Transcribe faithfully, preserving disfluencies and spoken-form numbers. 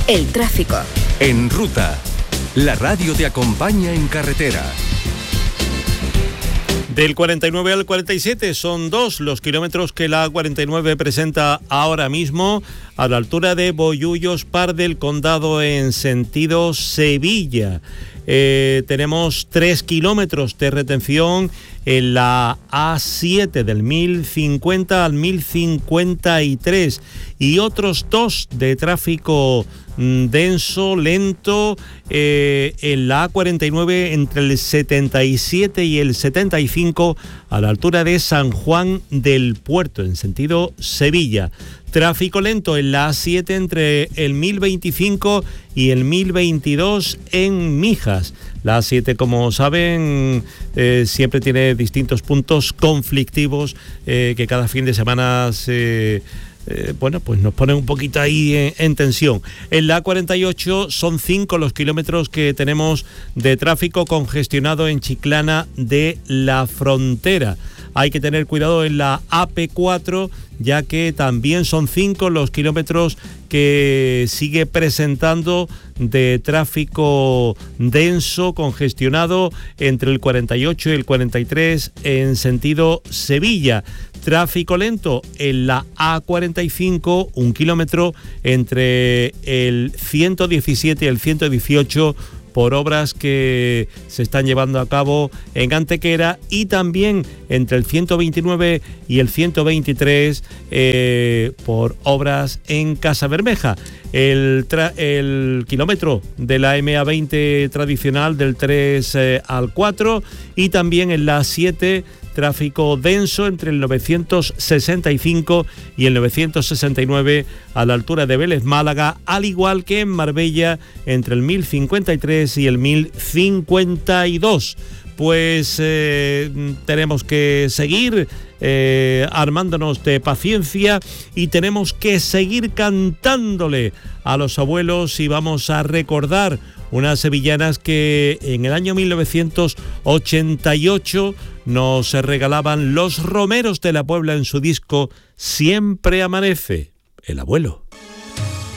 El tráfico. En Ruta, la radio te acompaña en carretera. Del cuarenta y nueve al cuarenta y siete son dos los kilómetros que la A cuarenta y nueve presenta ahora mismo a la altura de Bollullos, Par del Condado en sentido Sevilla. Eh, tenemos tres kilómetros de retención en la A siete del mil cincuenta al mil cincuenta y tres y otros dos de tráfico mm, denso, lento eh, en la A cuarenta y nueve entre el setenta y siete y el setenta y cinco a la altura de San Juan del Puerto en sentido Sevilla. Tráfico lento en la A siete entre el mil veinticinco y el mil veintidós en Mijas. La A siete, como saben, eh, siempre tiene distintos puntos conflictivos eh, que cada fin de semana se... Eh, bueno, pues nos ponen un poquito ahí en, en tensión. En la A cuarenta y ocho son cinco los kilómetros que tenemos de tráfico congestionado en Chiclana de la Frontera. Hay que tener cuidado en la A P cuatro, ya que también son cinco los kilómetros que sigue presentando de tráfico denso, congestionado entre el cuarenta y ocho y el cuarenta y tres en sentido Sevilla. Tráfico lento en la A cuarenta y cinco, un kilómetro entre el ciento diecisiete y el ciento dieciocho por obras que se están llevando a cabo en Antequera, y también entre el ciento veintinueve y el ciento veintitrés eh, por obras en Casabermeja. El, tra- el kilómetro de la M A veinte tradicional del tres eh, al cuatro, y también en la siete tráfico denso entre el novecientos sesenta y cinco y el novecientos sesenta y nueve a la altura de Vélez Málaga, al igual que en Marbella entre el mil cincuenta y tres y el mil cincuenta y dos. Pues eh, tenemos que seguir eh, armándonos de paciencia y tenemos que seguir cantándole a los abuelos, y vamos a recordar unas sevillanas que en el año mil novecientos ochenta y ocho nos regalaban los Romeros de la Puebla en su disco Siempre Amanece, el abuelo.